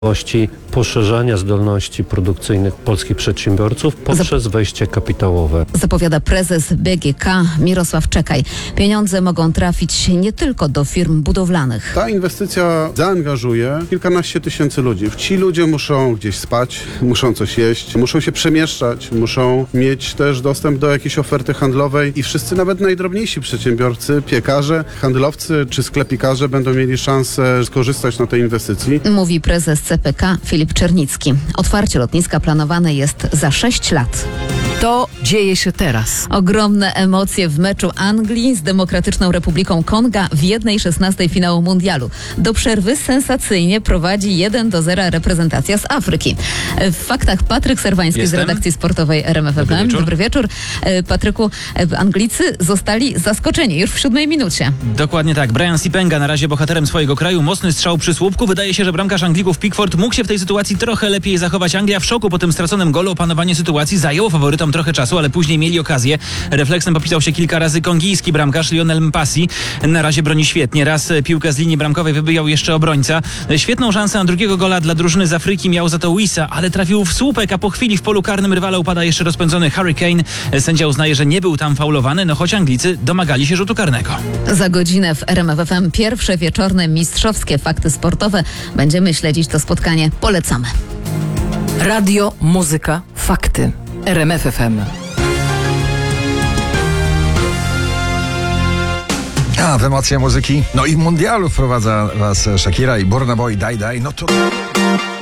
poszerzania zdolności produkcyjnych polskich przedsiębiorców poprzez wejście kapitałowe. Zapowiada prezes BGK Mirosław Czekaj. Pieniądze mogą trafić nie tylko do firm budowlanych. Ta inwestycja zaangażuje kilkanaście tysięcy ludzi. Ci ludzie muszą gdzieś spać, muszą coś jeść, muszą się przemieszczać, muszą mieć też dostęp do jakiejś oferty handlowej i wszyscy, nawet najdrobniejsi przedsiębiorcy, piekarze, handlowcy czy sklepikarze będą mieli szansę skorzystać na tej inwestycji. Mówi prezes CPK Filip Czernicki. Otwarcie lotniska planowane jest za 6 lat. To dzieje się teraz. Ogromne emocje w meczu Anglii z Demokratyczną Republiką Konga w 1/16 finału mundialu. Do przerwy sensacyjnie prowadzi 1-0 reprezentacja z Afryki. W faktach Patryk Serwański z redakcji sportowej RMF FM. Dobry wieczór. Patryku, Anglicy zostali zaskoczeni już w 7 minucie. Dokładnie tak. Brian Sipenga na razie bohaterem swojego kraju. Mocny strzał przy słupku. Wydaje się, że bramkarz Anglików Pickford mógł się w tej sytuacji trochę lepiej zachować. Anglia w szoku po tym straconym golu. Opanowanie sytuacji zajęło faworytom trochę czasu, ale później mieli okazję. Refleksem popisał się kilka razy kongijski bramkarz Lionel Mpasi. Na razie broni świetnie. Raz piłkę z linii bramkowej wybijał jeszcze obrońca. Świetną szansę na drugiego gola dla drużyny z Afryki miał za to Wissa, ale trafił w słupek, a po chwili w polu karnym rywala upada jeszcze rozpędzony Harry Kane. Sędzia uznaje, że nie był tam faulowany, no choć Anglicy domagali się rzutu karnego. Za godzinę w RMF FM pierwsze wieczorne mistrzowskie fakty sportowe. Będziemy śledzić to spotkanie. Polecamy. Radio, muzyka, fakty. RMF FM. A w emocje muzyki, no i mundialu wprowadza was Shakira i Burna Boy, Daj, no to...